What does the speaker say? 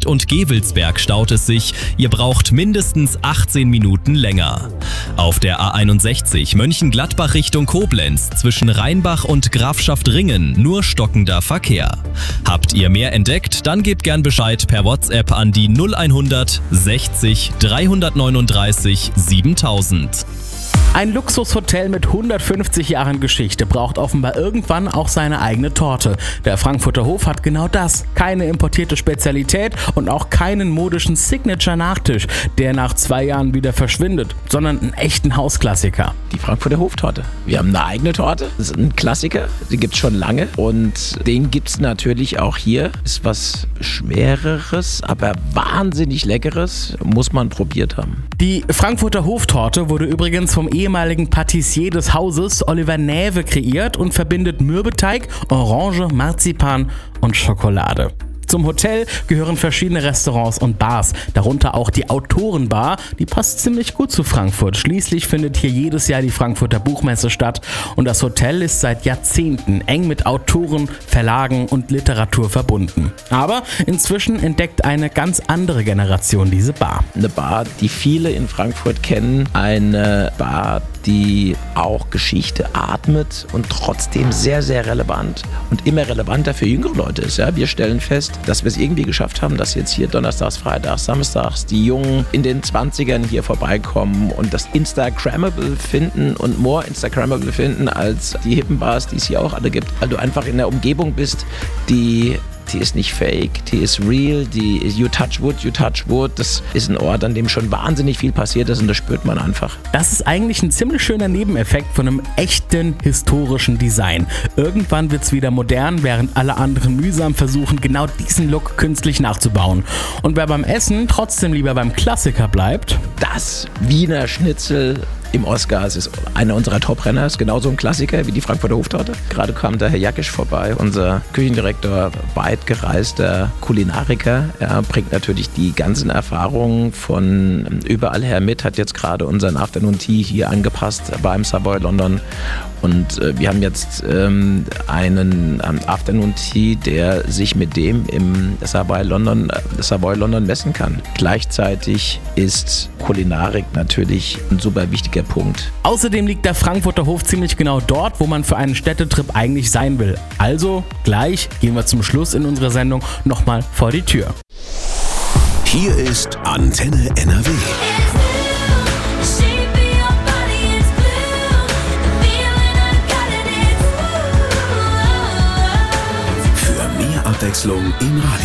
Markt und Gevelsberg staut es sich. Ihr braucht mindestens 18 Minuten länger. Auf der A61 Mönchengladbach Richtung Koblenz zwischen Rheinbach und Grafschaft Ringen nur stockender Verkehr. Habt ihr mehr entdeckt? Dann gebt gern Bescheid per WhatsApp an die 0100 60 339 7000. Ein Luxushotel mit 150 Jahren Geschichte braucht offenbar irgendwann auch seine eigene Torte. Der Frankfurter Hof hat genau das. Keine importierte Spezialität und auch keinen modischen Signature-Nachtisch, der nach 2 Jahren wieder verschwindet, sondern einen echten Hausklassiker. Die Frankfurter Hoftorte. Wir haben eine eigene Torte. Das ist ein Klassiker. Die gibt es schon lange. Und den gibt es natürlich auch hier. Ist was Schwereres, aber wahnsinnig Leckeres. Muss man probiert haben. Die Frankfurter Hoftorte wurde übrigens vom ehemaligen Patissier des Hauses Oliver Näwe kreiert und verbindet Mürbeteig, Orange, Marzipan und Schokolade. Zum Hotel gehören verschiedene Restaurants und Bars, darunter auch die Autorenbar. Die passt ziemlich gut zu Frankfurt. Schließlich findet hier jedes Jahr die Frankfurter Buchmesse statt und das Hotel ist seit Jahrzehnten eng mit Autoren, Verlagen und Literatur verbunden. Aber inzwischen entdeckt eine ganz andere Generation diese Bar. Eine Bar, die viele in Frankfurt kennen. Eine Bar, die auch Geschichte atmet und trotzdem sehr, sehr relevant und immer relevanter für jüngere Leute ist. Ja, wir stellen fest, dass wir es irgendwie geschafft haben, dass jetzt hier donnerstags, freitags, samstags die Jungen in den 20ern hier vorbeikommen und das Instagrammable finden und more Instagrammable finden als die hippen Bars, die es hier auch alle gibt. Weil du einfach in der Umgebung bist, die ist nicht fake, die ist real, die ist you touch wood. Das ist ein Ort, an dem schon wahnsinnig viel passiert ist und das spürt man einfach. Das ist eigentlich ein ziemlich schöner Nebeneffekt von einem echten historischen Design. Irgendwann wird's wieder modern, während alle anderen mühsam versuchen, genau diesen Look künstlich nachzubauen. Und wer beim Essen trotzdem lieber beim Klassiker bleibt, das Wiener Schnitzel im Oscar, es ist einer unserer Top-Renner, ist genauso ein Klassiker wie die Frankfurter Hoftorte. Gerade kam der Herr Jackisch vorbei, unser Küchendirektor, weit gereister Kulinariker. Er bringt natürlich die ganzen Erfahrungen von überall her mit, hat jetzt gerade unseren Afternoon Tea hier angepasst beim Savoy London. Und wir haben jetzt einen Afternoon Tea, der sich mit dem im Savoy London messen kann. Gleichzeitig ist Kulinarik natürlich ein super wichtiger Punkt. Außerdem liegt der Frankfurter Hof ziemlich genau dort, wo man für einen Städtetrip eigentlich sein will. Also gleich gehen wir zum Schluss in unserer Sendung nochmal vor die Tür. Hier ist Antenne NRW. Für mehr Abwechslung im Radio.